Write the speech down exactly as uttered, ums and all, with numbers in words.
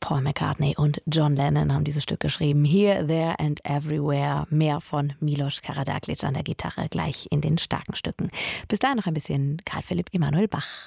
Paul McCartney und John Lennon haben dieses Stück geschrieben. Here, There and Everywhere. Mehr von Milos Karađaģić an der Gitarre gleich in den starken Stücken. Bis dahin noch ein bisschen Karl Philipp Emanuel Bach.